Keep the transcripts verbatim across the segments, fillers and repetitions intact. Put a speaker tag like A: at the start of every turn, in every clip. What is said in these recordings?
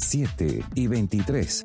A: siete y veintitrés.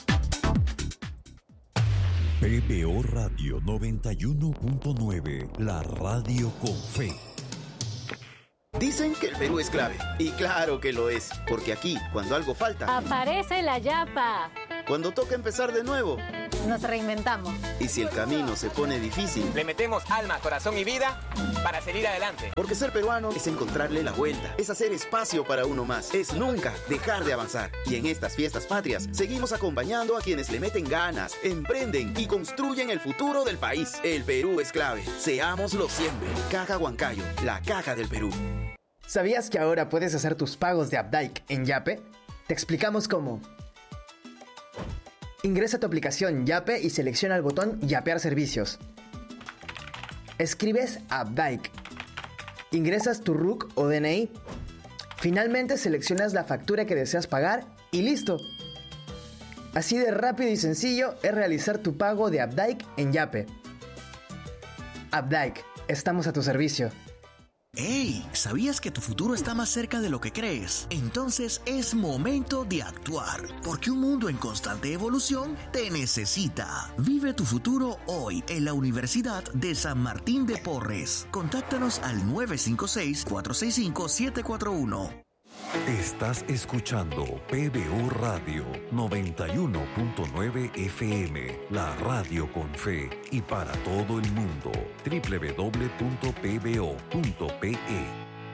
A: P B O Radio noventa y uno punto nueve, la radio con fe.
B: Dicen que el Perú es clave, y claro que lo es, porque aquí, cuando algo falta,
C: aparece la yapa.
B: Cuando toca empezar de nuevo,
C: nos reinventamos.
B: Y si el camino se pone difícil,
D: le metemos alma, corazón y vida para seguir adelante.
B: Porque ser peruano es encontrarle la vuelta, es hacer espacio para uno más, es nunca dejar de avanzar. Y en estas fiestas patrias, seguimos acompañando a quienes le meten ganas, emprenden y construyen el futuro del país. El Perú es clave, seámoslo siempre. Caja Huancayo, la caja del Perú.
E: ¿Sabías que ahora puedes hacer tus pagos de Updike en Yape? Te explicamos cómo. Ingresa a tu aplicación Yape y selecciona el botón Yapear servicios. Escribes Updike. Ingresas tu R U C o D N I. Finalmente seleccionas la factura que deseas pagar y ¡listo! Así de rápido y sencillo es realizar tu pago de Updike en Yape. Updike, estamos a tu servicio.
F: ¡Hey! ¿Sabías que tu futuro está más cerca de lo que crees? Entonces es momento de actuar, porque un mundo en constante evolución te necesita. Vive tu futuro hoy en la Universidad de San Martín de Porres. Contáctanos al nueve cinco seis, cuatro seis cinco, siete cuatro uno.
A: Estás escuchando P B O Radio noventa y uno punto nueve F M, la radio con fe y para todo el mundo. doble u doble u doble u punto p b o punto p e.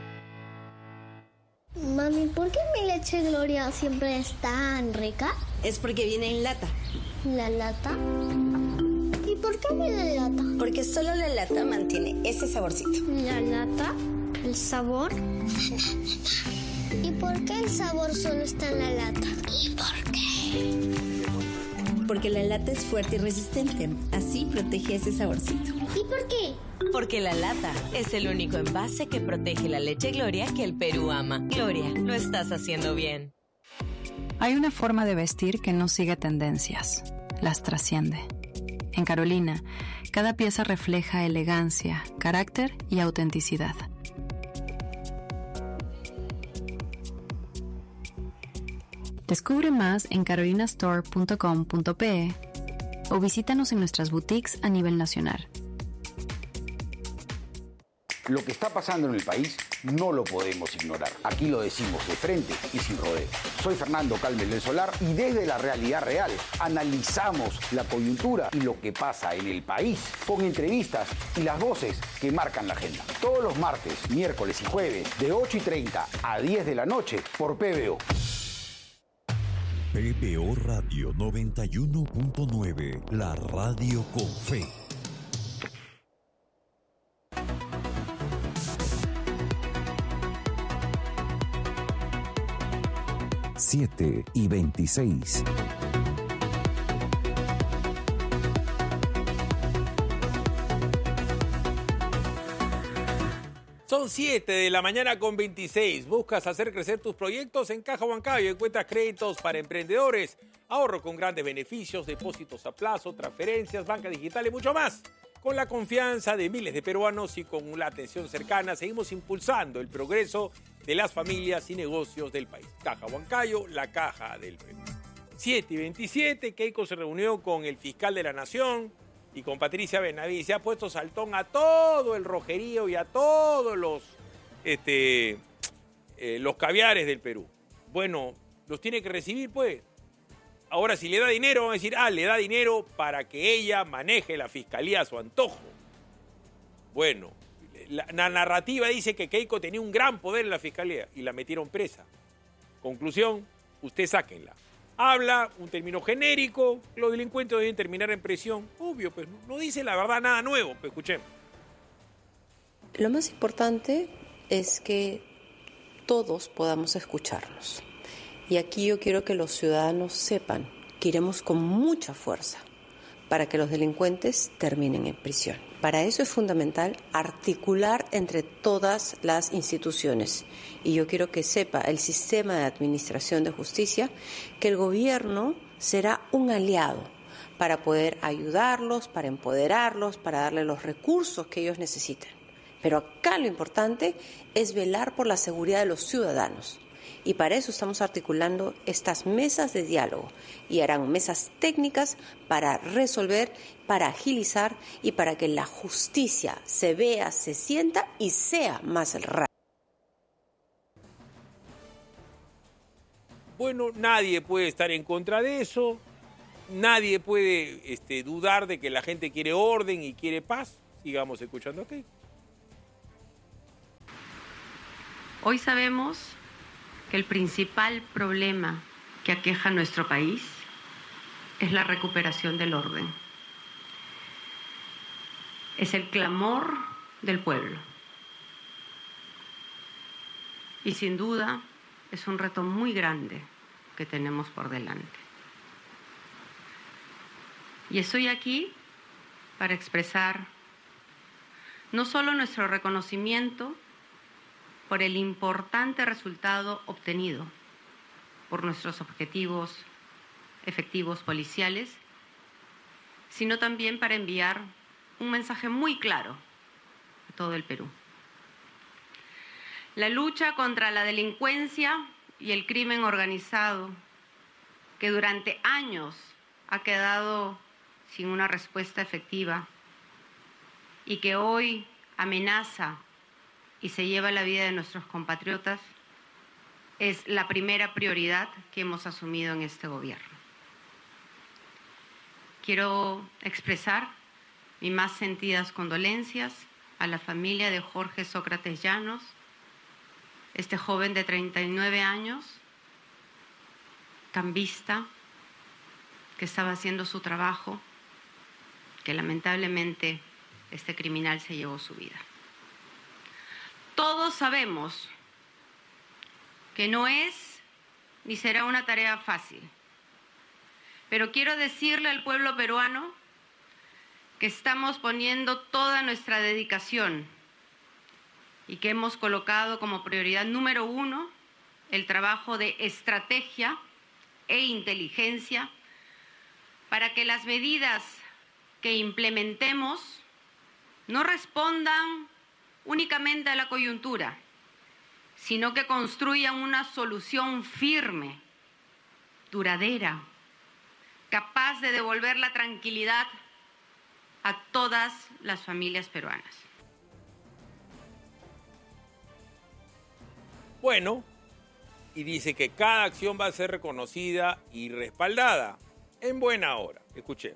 G: Mami, ¿por qué mi leche Gloria siempre es tan rica?
H: Es porque viene en lata.
G: ¿La lata? ¿Y por qué viene en lata?
H: Porque solo la lata mantiene ese saborcito.
G: ¿La lata? ¿El sabor? ¿Y por qué el sabor solo está en la lata? ¿Y por qué?
H: Porque la lata es fuerte y resistente. Así protege ese saborcito.
G: ¿Y por qué?
I: Porque la lata es el único envase que protege la leche Gloria que el Perú ama. Gloria, lo estás haciendo bien.
J: Hay una forma de vestir que no sigue tendencias. Las trasciende. En Carolina, cada pieza refleja elegancia, carácter y autenticidad. Descubre más en carolina store punto com punto p e o visítanos en nuestras boutiques a nivel nacional.
K: Lo que está pasando en el país no lo podemos ignorar. Aquí lo decimos de frente y sin rodeo. Soy Fernando Calmes del Solar y desde la realidad real analizamos la coyuntura y lo que pasa en el país con entrevistas y las voces que marcan la agenda. Todos los martes, miércoles y jueves de ocho y treinta a diez de la noche por P B O.
A: P B O Radio noventa y uno punto nueve, la radio con fe. siete y veintiséis.
L: Son siete de la mañana con veintiséis. ¿Buscas hacer crecer tus proyectos? En Caja Huancayo encuentras créditos para emprendedores, ahorro con grandes beneficios, depósitos a plazo, transferencias, banca digital y mucho más. Con la confianza de miles de peruanos y con la atención cercana, seguimos impulsando el progreso de las familias y negocios del país. Caja Huancayo, la caja del Perú. siete y veintisiete, Keiko se reunió con el fiscal de la Nación y con Patricia Benavides. Se ha puesto saltón a todo el rojerío y a todos los, este, eh, los caviares del Perú. Bueno, los tiene que recibir, pues. Ahora, si le da dinero, van a decir, ah, le da dinero para que ella maneje la fiscalía a su antojo. Bueno, la, la narrativa dice que Keiko tenía un gran poder en la fiscalía y la metieron presa. Conclusión, usted sáquenla. Habla un término genérico, los delincuentes deben terminar en prisión. Obvio, pues no dice la verdad nada nuevo, pues escuchemos.
M: Lo más importante es que todos podamos escucharnos. Y aquí yo quiero que los ciudadanos sepan que iremos con mucha fuerza para que los delincuentes terminen en prisión. Para eso es fundamental articular entre todas las instituciones. Y yo quiero que sepa el sistema de administración de justicia que el gobierno será un aliado para poder ayudarlos, para empoderarlos, para darles los recursos que ellos necesitan. Pero acá lo importante es velar por la seguridad de los ciudadanos. Y para eso estamos articulando estas mesas de diálogo y harán mesas técnicas para resolver, para agilizar y para que la justicia se vea, se sienta y sea más rápida.
L: Bueno, nadie puede estar en contra de eso, nadie puede este, dudar de que la gente quiere orden y quiere paz. Sigamos escuchando aquí.
N: Hoy sabemos que el principal problema que aqueja a nuestro país es la recuperación del orden. Es el clamor del pueblo. Y sin duda es un reto muy grande que tenemos por delante. Y estoy aquí para expresar no solo nuestro reconocimiento por el importante resultado obtenido por nuestros objetivos efectivos policiales, sino también para enviar un mensaje muy claro a todo el Perú. La lucha contra la delincuencia y el crimen organizado, que durante años ha quedado sin una respuesta efectiva y que hoy amenaza y se lleva la vida de nuestros compatriotas, es la primera prioridad que hemos asumido en este gobierno. Quiero expresar mis más sentidas condolencias a la familia de Jorge Sócrates Llanos, este joven de treinta y nueve años, cambista, que estaba haciendo su trabajo, que lamentablemente este criminal se llevó su vida. Todos sabemos que no es ni será una tarea fácil, pero quiero decirle al pueblo peruano que estamos poniendo toda nuestra dedicación y que hemos colocado como prioridad número uno el trabajo de estrategia e inteligencia para que las medidas que implementemos no respondan únicamente a la coyuntura, sino que construyan una solución firme, duradera, capaz de devolver la tranquilidad a todas las familias peruanas.
L: Bueno, y dice que cada acción va a ser reconocida y respaldada en buena hora. Escuchemos.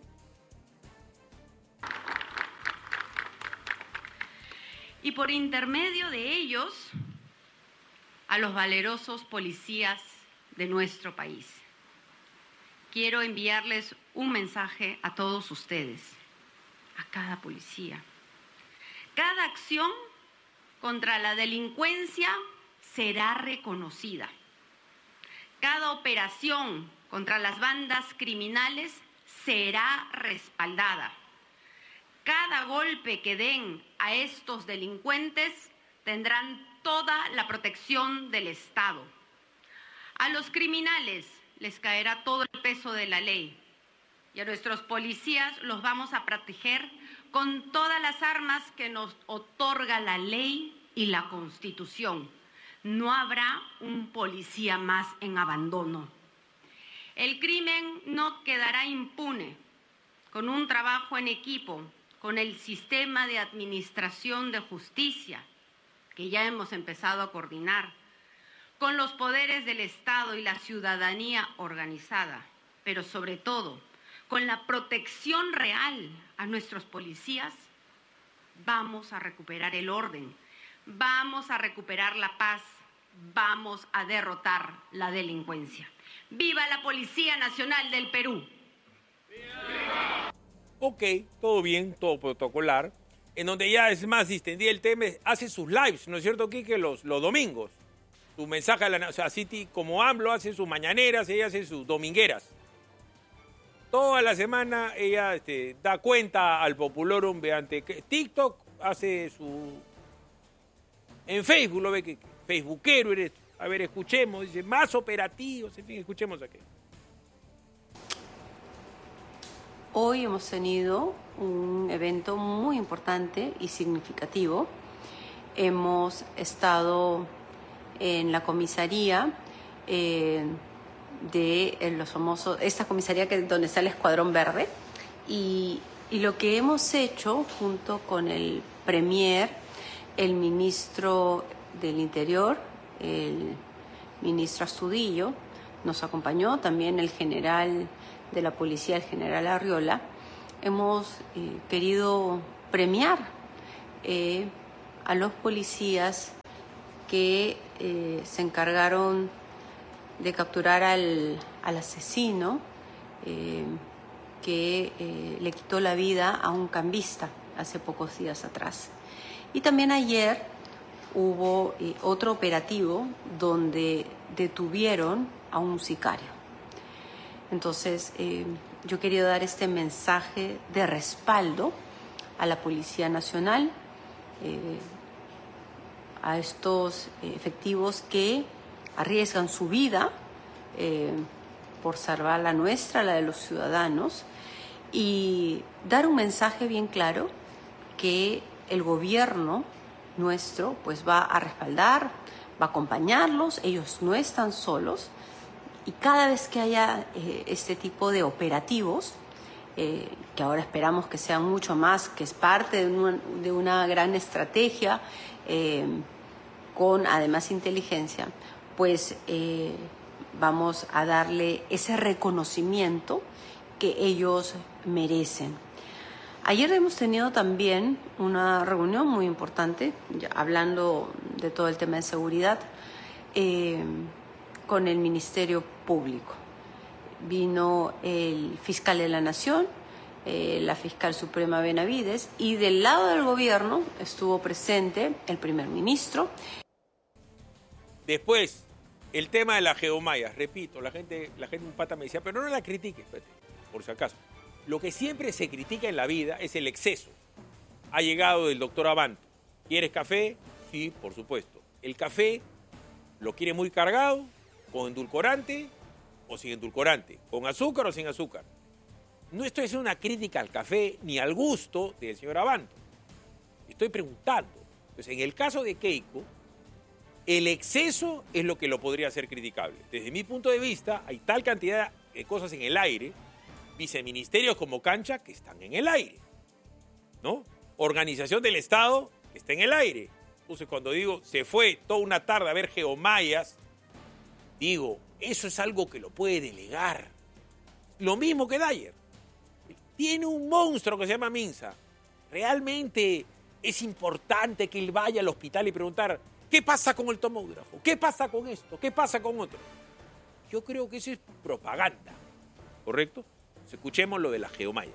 N: Y por intermedio de ellos, a los valerosos policías de nuestro país. Quiero enviarles un mensaje a todos ustedes, a cada policía. Cada acción contra la delincuencia será reconocida. Cada operación contra las bandas criminales será respaldada. Cada golpe que den a estos delincuentes tendrán toda la protección del Estado. A los criminales les caerá todo el peso de la ley y a nuestros policías los vamos a proteger con todas las armas que nos otorga la ley y la Constitución. No habrá un policía más en abandono. El crimen no quedará impune. Con un trabajo en equipo, con el sistema de administración de justicia, que ya hemos empezado a coordinar, con los poderes del Estado y la ciudadanía organizada, pero sobre todo con la protección real a nuestros policías, vamos a recuperar el orden, vamos a recuperar la paz, vamos a derrotar la delincuencia. ¡Viva la Policía Nacional del Perú!
L: ¡Viva! Ok, todo bien, todo protocolar. En donde ya es más distendida el tema, hace sus lives, ¿no es cierto, Quique? Los, los domingos. Su mensaje a la... O sea, City, como AMLO hace sus mañaneras, ella hace sus domingueras. Toda la semana ella este, da cuenta al Populorum mediante TikTok, hace su... En Facebook lo ve que facebookero eres. A ver, escuchemos, dice, más operativos, en fin, escuchemos aquí.
M: Hoy hemos tenido un evento muy importante y significativo. Hemos estado en la comisaría eh, de eh, los famosos, esta comisaría que, donde está el Escuadrón Verde. Y, y lo que hemos hecho junto con el Premier, el ministro del Interior, el ministro Astudillo, nos acompañó también el general de la policía, el general Arriola. Hemos eh, querido premiar eh, a los policías que eh, se encargaron de capturar al, al asesino eh, que eh, le quitó la vida a un cambista hace pocos días atrás. Y también ayer hubo eh, otro operativo donde detuvieron a un sicario. Entonces, eh, yo quería dar este mensaje de respaldo a la Policía Nacional, eh, a estos eh, efectivos que arriesgan su vida eh, por salvar la nuestra, la de los ciudadanos, y dar un mensaje bien claro que el gobierno nuestro pues va a respaldar, va a acompañarlos, ellos no están solos, y cada vez que haya eh, este tipo de operativos, eh, que ahora esperamos que sean mucho más, que es parte de una, de una gran estrategia, eh, con además inteligencia, pues eh, vamos a darle ese reconocimiento que ellos merecen. Ayer hemos tenido también una reunión muy importante, ya hablando de todo el tema de seguridad, eh, con el Ministerio Público. Vino el fiscal de la Nación, eh, la fiscal suprema Benavides, y del lado del gobierno estuvo presente el primer ministro.
L: Después, el tema de las geomayas, repito, la gente, la gente un pata me decía, pero no la critiques, espérate, por si acaso. Lo que siempre se critica en la vida es el exceso. Ha llegado el doctor Abanto. ¿Quieres café? Sí, por supuesto. El café lo quiere muy cargado, con endulcorante o sin endulcorante, con azúcar o sin azúcar. No estoy haciendo una crítica al café ni al gusto del señor Abanto. Estoy preguntando. Pues en el caso de Keiko, el exceso es lo que lo podría hacer criticable. Desde mi punto de vista, hay tal cantidad de cosas en el aire, viceministerios como Cancha que están en el aire, ¿no? Organización del Estado que está en el aire. Entonces, cuando digo se fue toda una tarde a ver geomayas, digo, eso es algo que lo puede delegar. Lo mismo que Dyer. Tiene un monstruo que se llama Minsa. Realmente es importante que él vaya al hospital y preguntar, ¿qué pasa con el tomógrafo? ¿Qué pasa con esto? ¿Qué pasa con otro? Yo creo que eso es propaganda, ¿correcto? Escuchemos lo de las geomayas.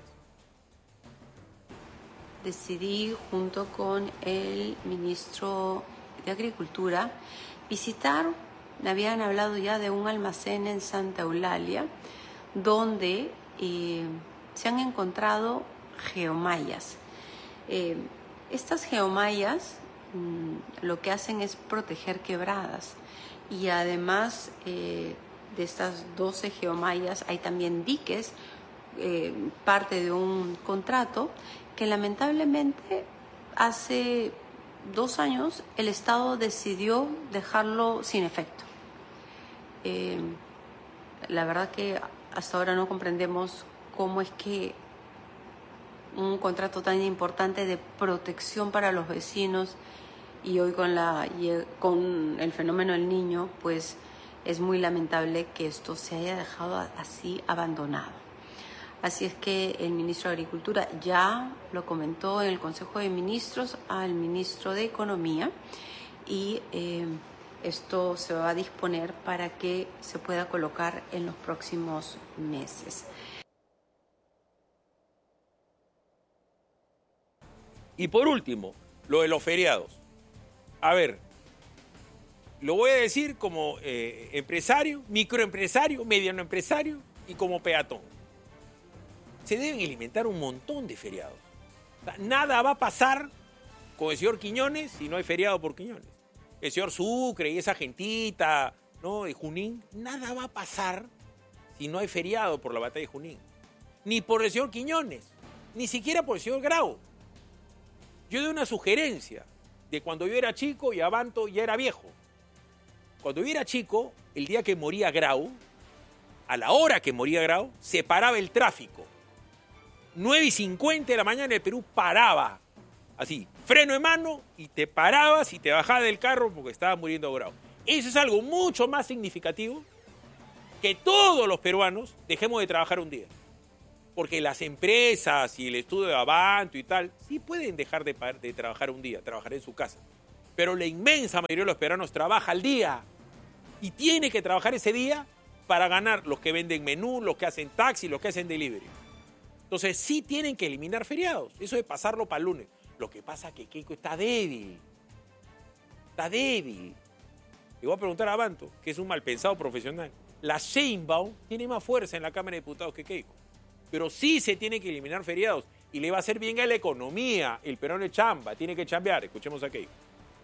M: Decidí, junto con el ministro de Agricultura, visitar, me habían hablado ya de un almacén en Santa Eulalia, donde eh, se han encontrado geomayas. Eh, estas geomayas mmm, lo que hacen es proteger quebradas, y además eh, de estas doce geomayas hay también diques, eh, parte de un contrato que lamentablemente hace dos años el Estado decidió dejarlo sin efecto. Eh, la verdad que hasta ahora no comprendemos cómo es que un contrato tan importante de protección para los vecinos, y hoy con, la, con el fenómeno del Niño, pues es muy lamentable que esto se haya dejado así abandonado. Así es que el ministro de Agricultura ya lo comentó en el Consejo de Ministros al ministro de Economía, y eh, esto se va a disponer para que se pueda colocar en los próximos meses.
L: Y por último, lo de los feriados. A ver, lo voy a decir como eh, empresario, microempresario, mediano empresario y como peatón. Se deben alimentar un montón de feriados. O sea, nada va a pasar con el señor Quiñones si no hay feriado por Quiñones. El señor Sucre y esa gentita, ¿no?, de Junín, nada va a pasar si no hay feriado por la batalla de Junín. Ni por el señor Quiñones, ni siquiera por el señor Grau. Yo doy una sugerencia de cuando yo era chico y Abanto ya era viejo. Cuando yo era chico, el día que moría Grau, a la hora que moría Grau, se paraba el tráfico. nueve y cincuenta de la mañana el Perú paraba. Así, freno en mano y te parabas y te bajabas del carro porque estaba muriendo Grau. Eso es algo mucho más significativo que todos los peruanos dejemos de trabajar un día. Porque las empresas y el estudio de Avanto y tal, sí pueden dejar de, de trabajar un día, trabajar en su casa. Pero la inmensa mayoría de los peruanos trabaja al día. Y tiene que trabajar ese día para ganar los que venden menú, los que hacen taxi, los que hacen delivery. Entonces sí tienen que eliminar feriados. Eso de pasarlo para el lunes. Lo que pasa es que Keiko está débil. Está débil. Le voy a preguntar a Avanto, que es un malpensado profesional. La Sheinbaum tiene más fuerza en la Cámara de Diputados que Keiko. Pero sí se tiene que eliminar feriados. Y le va a hacer bien a la economía. El peruano es chamba, tiene que chambear. Escuchemos a Keiko.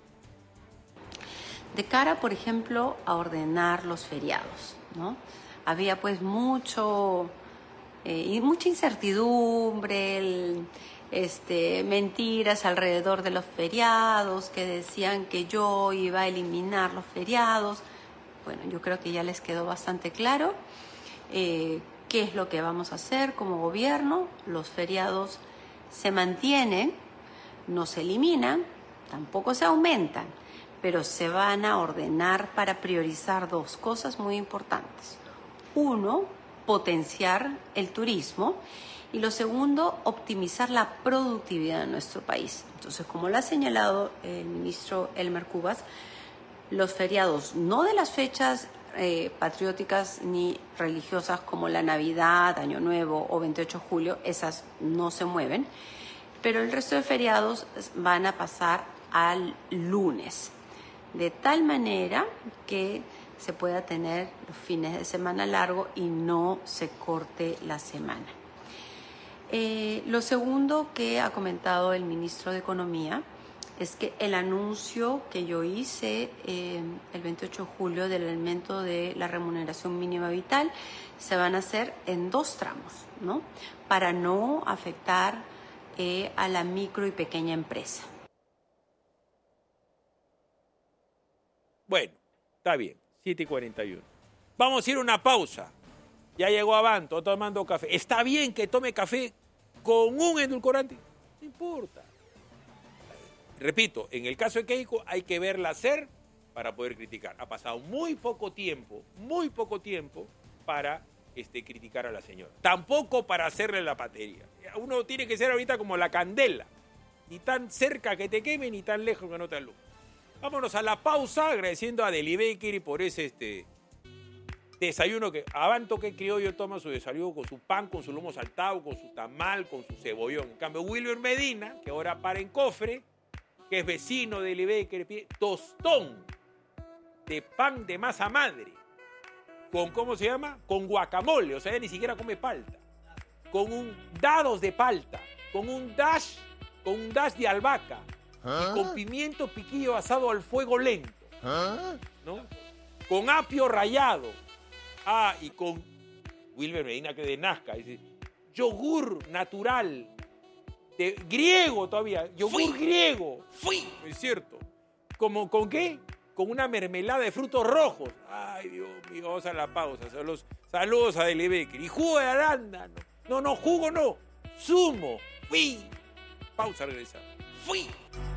M: De cara, por ejemplo, a ordenar los feriados, ¿no? Había pues mucho, eh, y mucha incertidumbre, el, este, mentiras alrededor de los feriados, que decían que yo iba a eliminar los feriados. Bueno, yo creo que ya les quedó bastante claro eh, qué es lo que vamos a hacer como gobierno. Los feriados se mantienen, no se eliminan, tampoco se aumentan, pero se van a ordenar para priorizar dos cosas muy importantes. Uno, potenciar el turismo, y lo segundo, optimizar la productividad de nuestro país. Entonces, como lo ha señalado el ministro Elmer Cubas, los feriados, no de las fechas eh, patrióticas ni religiosas como la Navidad, Año Nuevo o veintiocho de julio, esas no se mueven, pero el resto de feriados van a pasar al lunes, de tal manera que se pueda tener los fines de semana largo y no se corte la semana. Eh, lo segundo que ha comentado el ministro de Economía es que el anuncio que yo hice eh, el veintiocho de julio del aumento de la remuneración mínima vital se van a hacer en dos tramos, ¿no? Para no afectar eh, a la micro y pequeña empresa.
L: Bueno, está bien, siete y cuarenta y uno. Vamos a ir a una pausa. Ya llegó Avanto tomando café. ¿Está bien que tome café con un edulcorante? No importa. Repito, en el caso de Keiko hay que verla hacer para poder criticar. Ha pasado muy poco tiempo, muy poco tiempo para este, criticar a la señora. Tampoco para hacerle la patería. Uno tiene que ser ahorita como la candela. Ni tan cerca que te queme, ni tan lejos que no te alumbre. Vámonos a la pausa agradeciendo a Deli Bakery por ese este, desayuno que Avanto que criollo toma su desayuno con su pan, con su lomo saltado, con su tamal, con su cebollón. En cambio, Wilber Medina, que ahora para en cofre, que es vecino de Deli Bakery, pide tostón de pan de masa madre. Con, ¿cómo se llama? Con guacamole, o sea, ella ni siquiera come palta. Con un dados de palta, con un dash, con un dash de albahaca. ¿Ah? Y con pimiento piquillo asado al fuego lento. ¿Ah? ¿No? Con apio rallado. Ah, y con Wilber Medina, que de Nazca, dice, yogur natural, de griego todavía, yogur Fui. griego. Fui. Es cierto. ¿Cómo, ¿Con qué? Con una mermelada de frutos rojos. Ay, Dios mío, vamos a la pausa. Saludos, saludos a Deli Bakery. Y jugo de arándano. No, no, jugo no. Zumo. Fui. Pausa, regresamos. Fui.